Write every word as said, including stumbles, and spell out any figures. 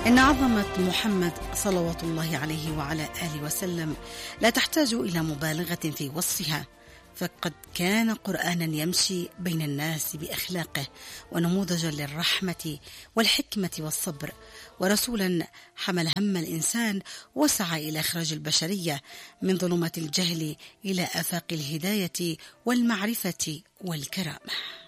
إن عظمة محمد صلوات الله عليه وعلى آله وسلم لا تحتاج إلى مبالغة في وصفها، فقد كان قرآنا يمشي بين الناس بأخلاقه، ونموذجا للرحمة والحكمة والصبر، ورسولا حمل هم الإنسان وسعى إلى إخراج البشرية من ظلمات الجهل إلى آفاق الهداية والمعرفة والكرامة.